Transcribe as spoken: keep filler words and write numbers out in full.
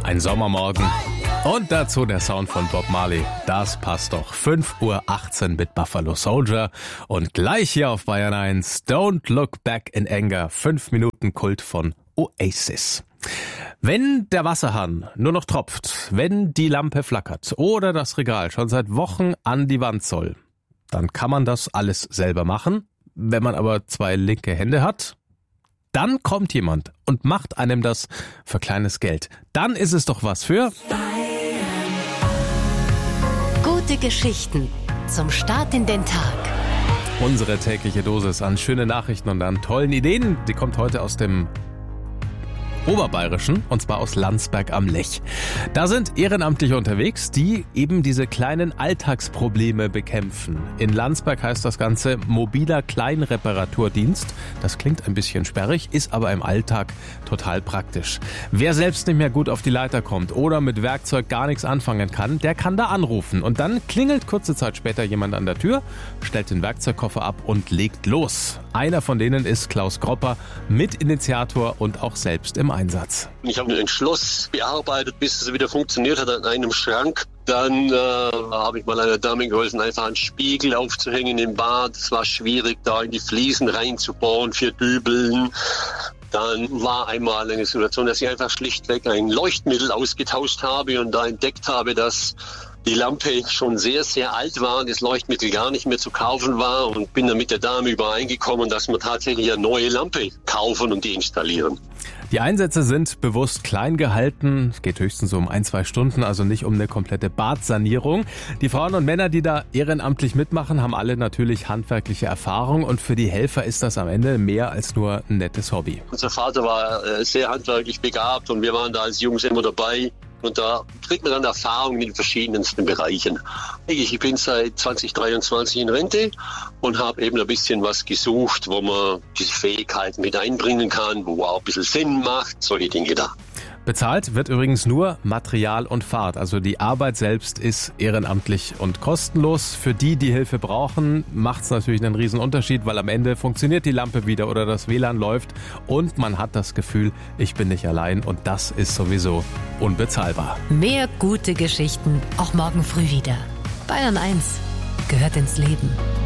Ein Sommermorgen und dazu der Sound von Bob Marley. Das passt doch. fünf Uhr achtzehn mit Buffalo Soldier und gleich hier auf Bayern eins Don't Look Back in Anger. Fünf Minuten Kult von Oasis. Wenn der Wasserhahn nur noch tropft, wenn die Lampe flackert oder das Regal schon seit Wochen an die Wand soll, dann kann man das alles selber machen. Wenn man aber zwei linke Hände hat, dann kommt jemand und macht einem das für kleines Geld. Dann ist es doch was für gute Geschichten zum Start in den Tag. Unsere tägliche Dosis an schönen Nachrichten und an tollen Ideen. Die kommt heute aus dem Oberbayerischen, und zwar aus Landsberg am Lech. Da sind Ehrenamtliche unterwegs, die eben diese kleinen Alltagsprobleme bekämpfen. In Landsberg heißt das Ganze mobiler Kleinreparaturdienst. Das klingt ein bisschen sperrig, ist aber im Alltag total praktisch. Wer selbst nicht mehr gut auf die Leiter kommt oder mit Werkzeug gar nichts anfangen kann, der kann da anrufen. Und dann klingelt kurze Zeit später jemand an der Tür, stellt den Werkzeugkoffer ab und legt los. Einer von denen ist Klaus Gropper, Mitinitiator und auch selbst im Einsatz. Ich habe ein Schloss bearbeitet, bis es wieder funktioniert hat an einem Schrank. Dann äh, habe ich mal einer Dame geholfen, einfach einen Spiegel aufzuhängen im Bad. Es war schwierig, da in die Fliesen reinzubohren für Dübeln. Dann war einmal eine Situation, dass ich einfach schlichtweg ein Leuchtmittel ausgetauscht habe und da entdeckt habe, dass die Lampe schon sehr, sehr alt war und das Leuchtmittel gar nicht mehr zu kaufen war, und bin dann mit der Dame übereingekommen, dass wir tatsächlich eine neue Lampe kaufen und die installieren. Die Einsätze sind bewusst klein gehalten. Es geht höchstens um ein, zwei Stunden, also nicht um eine komplette Badsanierung. Die Frauen und Männer, die da ehrenamtlich mitmachen, haben alle natürlich handwerkliche Erfahrung, und für die Helfer ist das am Ende mehr als nur ein nettes Hobby. Unser Vater war äh, sehr handwerklich begabt und wir waren da als Jungs immer dabei. Und da kriegt man dann Erfahrung in den verschiedensten Bereichen. Ich bin seit zwanzig dreiundzwanzig in Rente und habe eben ein bisschen was gesucht, wo man diese Fähigkeiten mit einbringen kann, wo auch ein bisschen Sinn macht, solche Dinge da. Bezahlt wird übrigens nur Material und Fahrt. Also die Arbeit selbst ist ehrenamtlich und kostenlos. Für die, die Hilfe brauchen, macht es natürlich einen riesen Unterschied, weil am Ende funktioniert die Lampe wieder oder das W L A N läuft und man hat das Gefühl, ich bin nicht allein, und das ist sowieso unbezahlbar. Mehr gute Geschichten auch morgen früh wieder. Bayern eins gehört ins Leben.